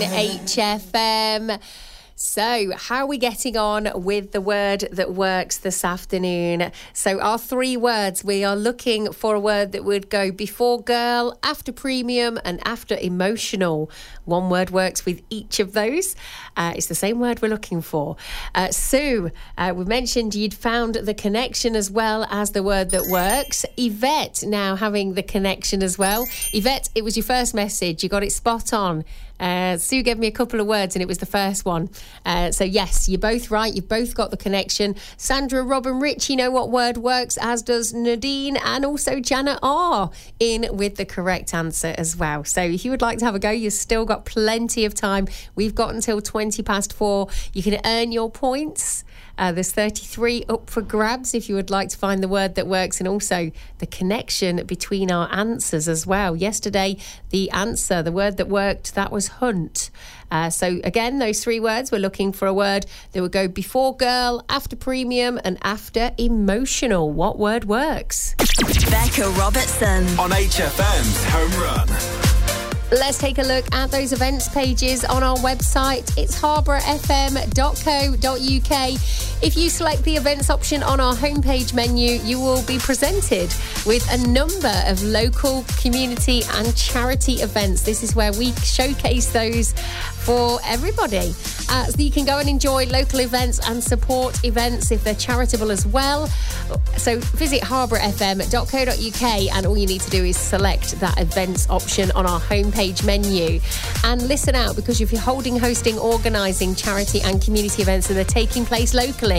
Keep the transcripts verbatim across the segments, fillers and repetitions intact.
H F M. So, how are we getting on with the word that works this afternoon? So, our three words, we are looking for a word that would go before girl, after premium, and after emotional. One word works with each of those. Uh, it's the same word we're looking for. Uh, Sue, uh, we mentioned you'd found the connection as well as the word that works. Yvette now having the connection as well. Yvette, it was your first message. You got it spot on. Uh, Sue gave me a couple of words and it was the first one. Uh, so yes, you're both right. You've both got the connection. Sandra, Rob and Rich, you know what word works, as does Nadine, and also Janet R in with the correct answer as well. So if you would like to have a go, you've still got plenty of time. We've got until twenty past four. You can earn your points. Uh, there's thirty-three up for grabs if you would like to find the word that works, and also the connection between our answers as well. Yesterday, the answer, the word that worked, that was hunt. Uh, so again, those three words, we're looking for a word that would go before girl, after premium, and after emotional. What word works? Becca Robertson on H F M's Home Run. Let's take a look at those events pages on our website. It's harborough f m dot co dot u k. If you select the events option on our homepage menu, you will be presented with a number of local, community and charity events. This is where we showcase those for everybody. Uh, so you can go and enjoy local events and support events if they're charitable as well. So visit harborough f m dot co dot u k and all you need to do is select that events option on our homepage menu. And listen out, because if you're holding, hosting, organising charity and community events and they're taking place locally,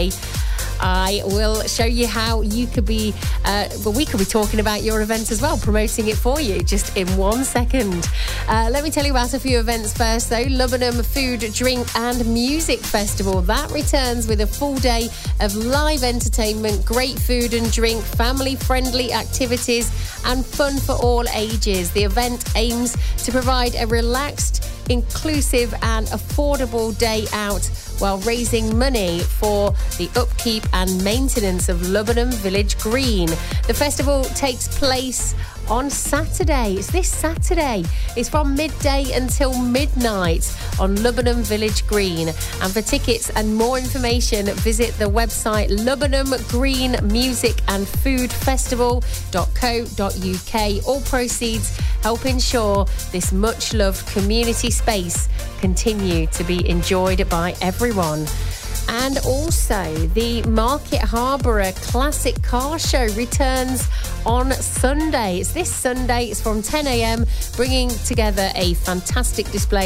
I will show you how you could be, uh, well, we could be talking about your event as well, promoting it for you just in one second. Uh, let me tell you about a few events first, though. Lubbenham Food, Drink and Music Festival. That returns with a full day of live entertainment, great food and drink, family-friendly activities and fun for all ages. The event aims to provide a relaxed, inclusive and affordable day out while raising money for the upkeep and maintenance of Lubbenham Village Green. The festival takes place on Saturday. It's this Saturday. It's from midday until midnight on Lubbenham Village Green. And for tickets and more information, visit the website lubbenham green music and food festival dot co dot u k. All proceeds help ensure this much-loved community space continue to be enjoyed by everyone. And also, the Market Harborough Classic Car Show returns on Sunday. It's this Sunday. It's from ten a m, bringing together a fantastic display